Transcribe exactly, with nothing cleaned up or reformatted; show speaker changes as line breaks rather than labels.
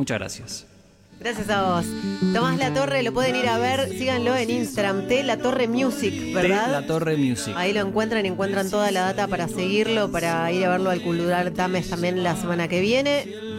Muchas gracias.
Gracias a vos. Tomás Latorre, lo pueden ir a ver, síganlo en Instagram, T La Torre Music, ¿verdad?
T La Torre Music.
Ahí lo encuentran y encuentran toda la data para seguirlo, para ir a verlo al Cultural Tames también la semana que viene.